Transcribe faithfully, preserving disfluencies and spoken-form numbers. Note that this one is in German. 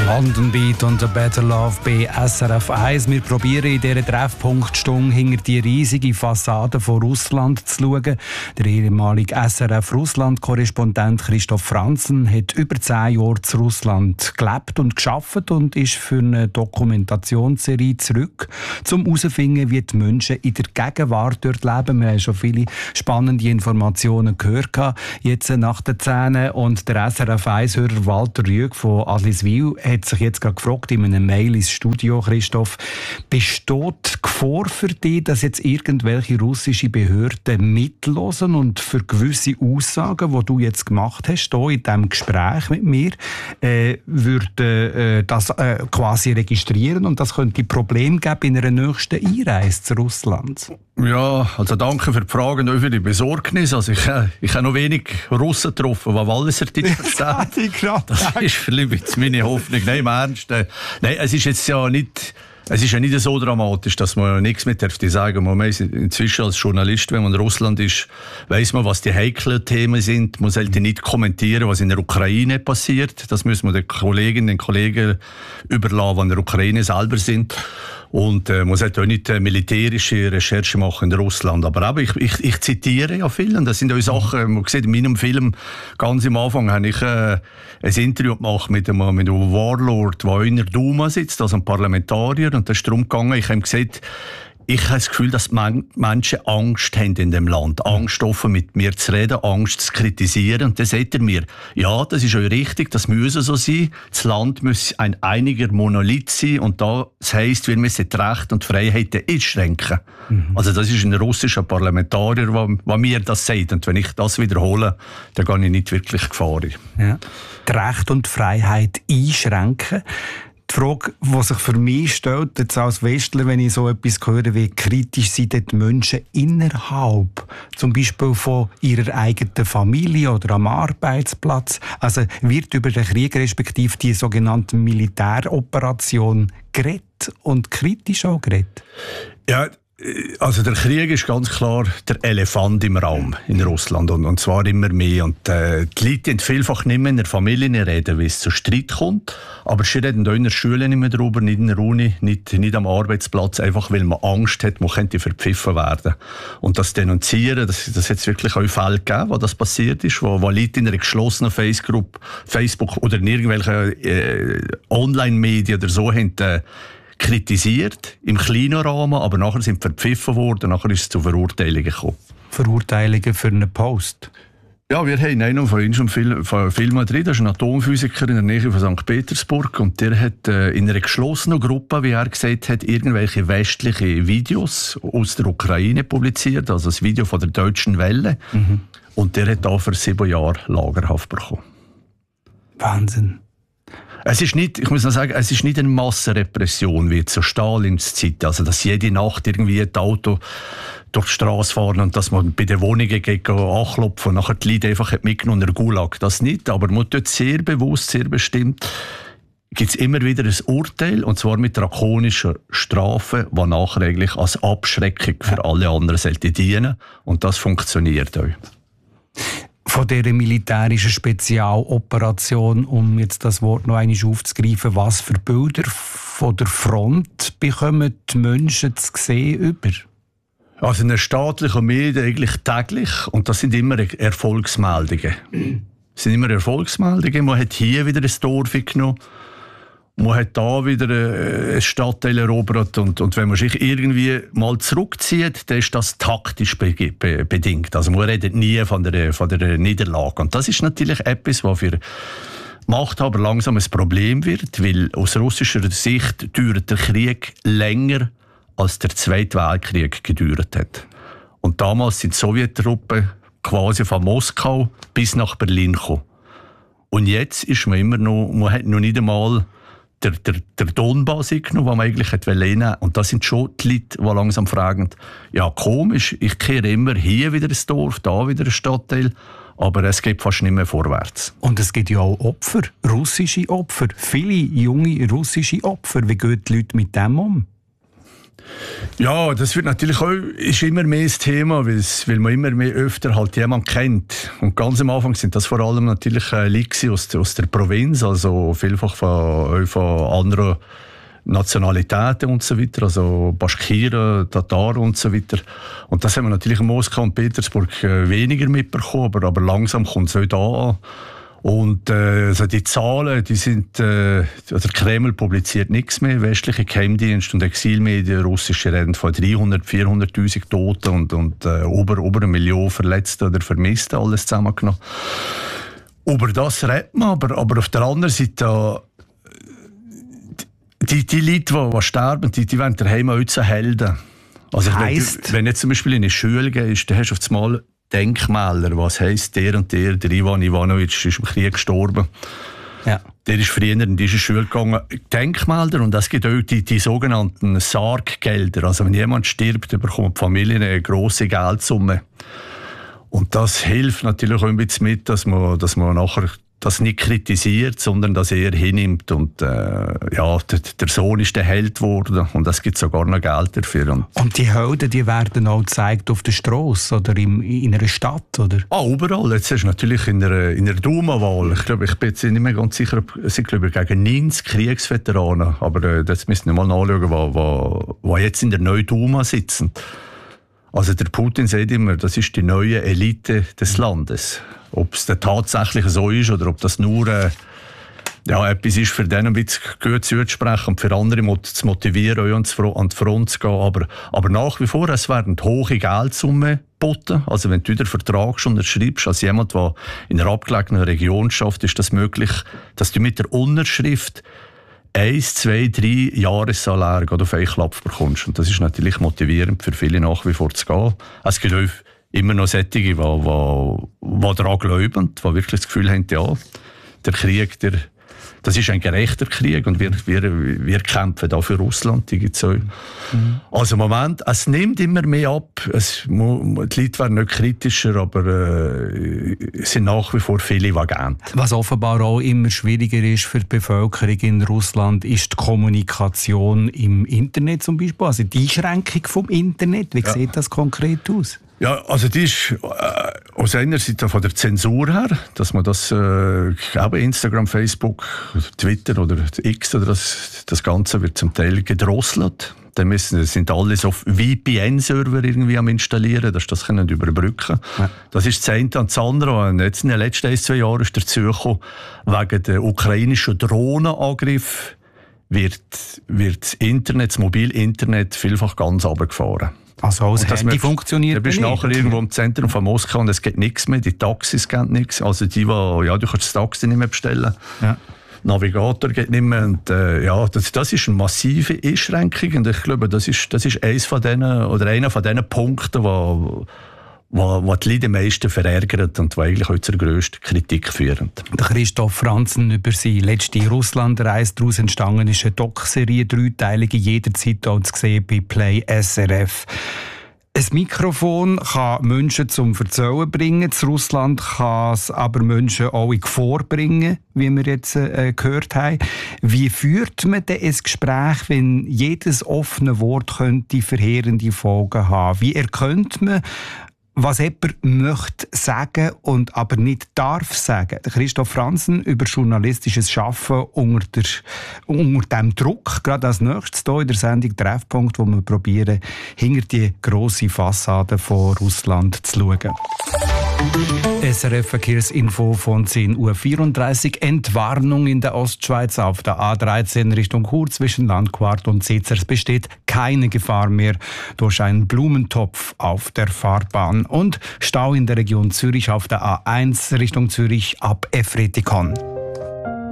London Beat und A Better Love bei S R F eins. Wir probieren in dieser Treffpunktstunde hinter die riesige Fassade von Russland zu schauen. Der ehemalige S R F-Russland-Korrespondent Christoph Franzen hat über zehn Jahre zu Russland gelebt und gearbeitet und ist für eine Dokumentationsserie zurück, um herauszufinden, wie die Menschen in der Gegenwart dort leben. Wir haben schon viele spannende Informationen gehört. Jetzt nach den Zähnen. Und der S R F eins-Hörer Walter Rüegg von Adliswil hat sich jetzt gerade gefragt, in einem Mail ins Studio, Christoph, besteht die Gefahr für dich, dass jetzt irgendwelche russische Behörden mitlosen und für gewisse Aussagen, die du jetzt gemacht hast, hier in diesem Gespräch mit mir, äh, würden äh, das äh, quasi registrieren und das könnte Probleme geben in einer nächsten Einreise zu Russland? Ja, also danke für die Frage und auch für die Besorgnis. Also ich, äh, ich habe noch wenig Russen getroffen, die Walliserdeutsch verstehen. Das ist vielleicht meine Hoffnung. Nein, im Ernst. Äh, nein, es ist jetzt ja nicht... Es ist ja nicht so dramatisch, dass man nichts mehr darf sagen. Man muss inzwischen als Journalist, wenn man in Russland ist, weiss man, was die heiklen Themen sind. Man sollte nicht kommentieren, was in der Ukraine passiert. Das müssen wir den Kolleginnen und Kollegen überlassen, die in der Ukraine selber sind. Und äh, man sollte auch nicht äh, militärische Recherche machen in Russland. Aber eben, ich, ich, ich zitiere ja viel. Und das sind auch Sachen, man sieht in meinem Film, ganz am Anfang habe ich äh, ein Interview gemacht mit einem, mit einem Warlord, der in der Duma sitzt, also ein Parlamentarier. Und da ist darum gegangen, ich habe gesagt, ich habe das Gefühl, dass die Menschen Angst haben in dem Land. Angst, offen mit mir zu reden, Angst zu kritisieren. Und dann sagt er mir, ja, das ist auch richtig, das muss so sein. Das Land muss ein einiger Monolith sein. Und das heisst, wir müssen die Rechte und Freiheiten einschränken. Mhm. Also das ist ein russischer Parlamentarier, der mir das sagt. Und wenn ich das wiederhole, dann gehe ich nicht wirklich Gefahr. Ja. Die Rechte und Freiheit einschränken. Die Frage, die sich für mich stellt, jetzt als Westler, wenn ich so etwas höre, wie kritisch sind die Menschen innerhalb, zum Beispiel von ihrer eigenen Familie oder am Arbeitsplatz. Also wird über den Krieg respektive die sogenannte Militäroperation geredet und kritisch auch geredet? Ja, also der Krieg ist ganz klar der Elefant im Raum in Russland und, und zwar immer mehr. Und äh, die Leute reden vielfach nicht mehr in der Familie reden, wie es zu Streit kommt. Aber sie reden auch in der Schule nicht mehr darüber, nicht in der Uni, nicht, nicht am Arbeitsplatz, einfach weil man Angst hat, man könnte verpfiffen werden. Und das Denunzieren, das, das hat es wirklich auch Fälle gegeben, wo das passiert ist, wo, wo Leute in einer geschlossenen Facebook, Facebook oder in irgendwelchen äh, Online-Medien oder so haben, äh, kritisiert, im kleinen Rahmen, aber nachher sind verpfiffen worden, nachher ist es zu Verurteilungen gekommen. Verurteilungen für einen Post? Ja, wir haben einen von uns von Film Madrid, das ist ein Atomphysiker in der Nähe von Sankt Petersburg und der hat äh, in einer geschlossenen Gruppe, wie er gesagt hat, irgendwelche westliche Videos aus der Ukraine publiziert, also das Video von der Deutschen Welle. Mhm. Und der hat da für sieben Jahre Lagerhaft bekommen. Wahnsinn. Es ist nicht, ich muss noch sagen, es ist nicht eine Massenrepression wie zur Stalins Zeit, also dass jede Nacht irgendwie ein Auto durch die Straße fahren und dass man bei den Wohnungen geht anklopfen und nachher die Leute einfach mitgenommen in der Gulag. Das nicht, aber man tut sehr bewusst, sehr bestimmt, gibt es immer wieder ein Urteil, und zwar mit drakonischer Strafe, die nachher eigentlich als Abschreckung für alle anderen sollte dienen. Und das funktioniert auch. Von dieser militärischen Spezialoperation, um jetzt das Wort noch einmal aufzugreifen, was für Bilder von der Front bekommen die Menschen zu sehen über? Also in den staatlichen Medien eigentlich täglich, und das sind immer Erfolgsmeldungen. Das sind immer Erfolgsmeldungen. Man hat hier wieder ein Dorf genommen, man hat da wieder ein Stadtteil erobert und, und wenn man sich irgendwie mal zurückzieht, dann ist das taktisch be- be- bedingt. Also man redet nie von der, von der Niederlage. Und das ist natürlich etwas, was für Machthaber langsam ein Problem wird, weil aus russischer Sicht dauert der Krieg länger, als der Zweite Weltkrieg gedauert hat. Und damals sind die Sowjettruppen quasi von Moskau bis nach Berlin gekommen. Und jetzt ist man immer noch, man hat noch nicht einmal der, der, der Donbass genommen, den man eigentlich nehmen wollte. Und das sind schon die Leute, die langsam fragen, ja komisch, ich kehre immer hier wieder ein Dorf, da wieder ein Stadtteil, aber es geht fast nicht mehr vorwärts. Und es gibt ja auch Opfer, russische Opfer, viele junge russische Opfer. Wie gehen die Leute mit dem um? Ja, das wird natürlich auch, ist immer mehr das Thema, weil man immer mehr öfter halt jemanden kennt. Und ganz am Anfang sind das vor allem natürlich äh, Leute aus, aus der Provinz, also vielfach von, von anderen Nationalitäten und so weiter, also Baschkiren, Tataren und so weiter. Und das haben wir natürlich in Moskau und Petersburg äh, weniger mitbekommen, aber, aber langsam kommt es auch da an. Und äh, also die Zahlen, die sind, äh, der Kreml publiziert nichts mehr, westliche Geheimdienste und Exilmedien, russische reden von dreihundert, vierhunderttausend Toten und, und äh, über, über eine Million Verletzte oder Vermisste, alles zusammengenommen. Über das redet man, aber, aber auf der anderen Seite, die, die Leute, die, die sterben, die, die werden daheim auch zu Helden. Also heisst? Wenn, wenn jetzt zum Beispiel in eine Schule gehst, dann hast du auf einmal Denkmäler, was heisst, der und der, der Ivan Ivanovic ist im Krieg gestorben. Ja. Der ist früher in diese Schule gegangen. Denkmäler, und es gibt auch die, die sogenannten Sarggelder. Also wenn jemand stirbt, bekommt die Familie eine grosse Geldsumme. Und das hilft natürlich auch ein bisschen mit, dass man, dass man nachher das nicht kritisiert, sondern das eher hinnimmt. Und äh, ja, der, der Sohn ist der Held geworden und es gibt sogar noch Geld dafür. Und, und die Helden, die werden auch gezeigt auf der Strasse oder im, in einer Stadt, oder? Ah, überall. Jetzt ist natürlich in der, in der Duma-Wahl. Ich glaube, ich bin jetzt nicht mehr ganz sicher, es sind glaube ich gegen neunzig Kriegsveteranen. Aber äh, das müssen wir mal nachschauen, die jetzt in der neuen Duma sitzen. Also der Putin sagt immer, das ist die neue Elite des Landes. Ob es dann tatsächlich so ist oder ob das nur äh, ja, etwas ist, für den ein bisschen gut zuzusprechen und für andere zu motivieren, an die Front zu gehen. Aber, aber nach wie vor, es werden hohe Geldsummen geboten. Also wenn du den Vertrag schon unterschreibst, als jemand, der in einer abgelegenen Region schafft, ist das möglich, dass du mit der Unterschrift eins, zwei, drei Jahressalär auf einen Klapp bekommst. Und das ist natürlich motivierend für viele nach wie vor zu gehen. Es gibt auch immer noch solche, die, die, die daran glauben, die wirklich das Gefühl haben, ja, der Krieg, der, das ist ein gerechter Krieg und wir, wir, wir kämpfen da für Russland. Die gibt's auch. Mhm. Also im Moment, es nimmt immer mehr ab. Es, die Leute werden nicht kritischer, aber äh, es sind nach wie vor viele, die gehen. Was offenbar auch immer schwieriger ist für die Bevölkerung in Russland, ist die Kommunikation im Internet zum Beispiel, also die Einschränkung vom Internet. Wie ja. sieht das konkret aus? Ja, also die ist äh, aus einer Seite von der Zensur her, dass man das äh, eben Instagram, Facebook, Twitter oder X oder das, das Ganze wird zum Teil gedrosselt. Dann müssen, sind alles auf V P N-Server irgendwie am installieren, dass das können überbrücken. Ja. Das ist das eine. Und das andere, und jetzt in den letzten ein, zwei Jahren ist dazu gekommen, wegen der ukrainischen Drohnenangriff wird, wird das Internet, das Mobilinternet vielfach ganz runtergefahren. Also das Handy funktioniert nicht. Du bist nachher irgendwo im Zentrum von Moskau und es geht nichts mehr, die Taxis gehen nichts. Also die, die, ja, du kannst das Taxi nicht mehr bestellen. Ja. Navigator geht nicht mehr. Und, äh, ja, das, das ist eine massive Einschränkung und ich glaube, das ist, das ist eins von denen, oder einer von diesen Punkten, wo, wo, wo die Leute am meisten verärgert und die eigentlich auch zur grössten Kritik führen. Der Christoph Franzen über seine letzte Russlandreise. Daraus entstanden ist eine Doc-Serie, dreiteilige, jederzeit auch zu sehen bei Play S R F. Ein Mikrofon kann Menschen zum Erzählen bringen. In Russland kann es aber Menschen auch in Gefahr bringen, wie wir jetzt äh, gehört haben. Wie führt man denn ein Gespräch, wenn jedes offene Wort könnte verheerende Folgen haben? Wie erkennt man, was jemand möchte sagen und aber nicht darf sagen? Christoph Franzen über journalistisches Arbeiten unter, der, unter dem Druck, gerade als nächstes hier in der Sendung Treffpunkt, wo wir probieren, hinter die grosse Fassade von Russland zu schauen. S R F-Verkehrsinfo von zehn Uhr vierunddreißig. Entwarnung in der Ostschweiz auf der A dreizehn Richtung Chur zwischen Landquart und Sezers besteht keine Gefahr mehr durch einen Blumentopf auf der Fahrbahn. Und Stau in der Region Zürich auf der A eins Richtung Zürich ab Efretikon.